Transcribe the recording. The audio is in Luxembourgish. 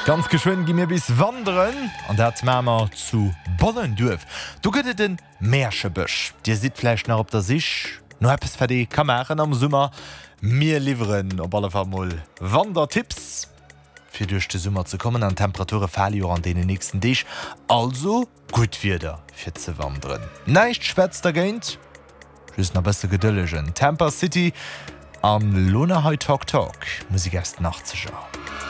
Ganz geschwind gi mir bis wanderen an dat Mamer zu bollen duf. Du gëtt den Mäerschebëch. Dir sitläch nach op der sich. No es fir de Kameren am Summer mir lieeren op alle Vermoll Wandertipps. Fir duch de Summer zu kommen an Temperature fall an de nächsten Dich. Also gut wieder fir ze wanderen. Neicht schwätzt der Genint. Just na beste gedëllegen Tampa City am Luna High Talk Musik erst nach ze schauen.